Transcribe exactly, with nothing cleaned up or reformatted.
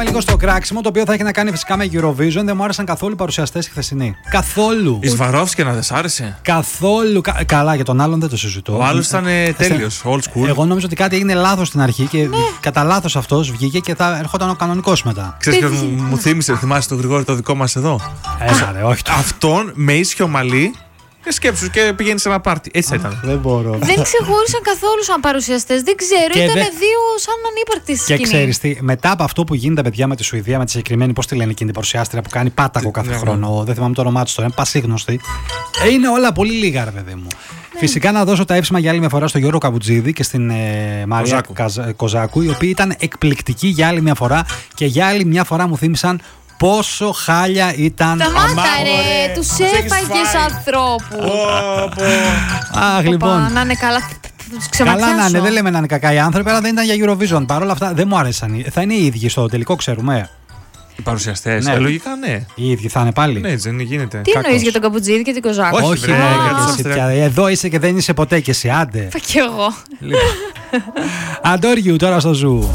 Λίγο στο κράξιμο, το οποίο θα έχει να κάνει φυσικά με Eurovision. Δεν μου άρεσαν καθόλου οι παρουσιαστές χθεσινοί. Καθόλου. Η Σβαρόφσκι να δεν σ' άρεσε. Καθόλου. Κα... Καλά, για τον άλλον δεν το συζητώ. Ο άλλος ήταν τέλειος, old school. Εγώ νόμιζα ότι κάτι έγινε λάθος στην αρχή και ναι. κατά λάθος αυτός βγήκε και θα ερχόταν ο κανονικός μετά. Ξέρεις ποιος μου, μου θύμισε, θυμάσαι τον Γρηγόρη το δικό μας εδώ. Έλα, ρε, όχι. Αυτόν με ίσιο μαλλί. Και σκέψου και πηγαίνει σε ένα πάρτι. Έτσι θα ήταν. Δεν μπορώ. Δεν ξεχώρισαν καθόλου σαν παρουσιαστές. Δεν ξέρω. Ήταν δε... δύο σαν ανύπαρκτοι στη σκηνή. Και ξέρεις τι, μετά από αυτό που γίνεται, παιδιά, με τη Σουηδία, με τη συγκεκριμένη, πώς τη λένε εκείνη την παρουσιάστρια που κάνει πάταγο κάθε ναι, χρόνο. Ναι. Δεν θυμάμαι το όνομά της τώρα. Είναι πασίγνωστη. Είναι όλα πολύ λίγα, ρε παιδί μου. Ναι. Φυσικά να δώσω τα εύσημα για άλλη μια φορά στον Γιώργο Καβουτζίδη και στην ε, Μαρία Κοζάκου. Κοζάκου, οι οποίοι ήταν εκπληκτικοί για άλλη μια φορά και για άλλη μια φορά μου θύμισαν. Πόσο χάλια ήταν. Σταμάτα ρε, τους έφαγες ανθρώπου. Αχ, λοιπόν. Να είναι καλά. Καλά να είναι, δεν λέμε να είναι κακά οι άνθρωποι, αλλά δεν ήταν για Eurovision. Παρ' όλα αυτά δεν μου άρεσαν. Θα είναι οι ίδιοι στο τελικό, ξέρουμε. Οι παρουσιαστές, ναι. ε, λογικά ναι. Οι ίδιοι θα είναι πάλι. Ναι, έτσι δεν γίνεται. Τι εννοείς για τον Καβουτζίδη και την Κοζάκου? Όχι, Όχι, βρε, βρε, βρε, εδώ είσαι και δεν είσαι ποτέ και εσύ, άντε. Θα κι εγώ. Αντόριου τώρα στο Ζου.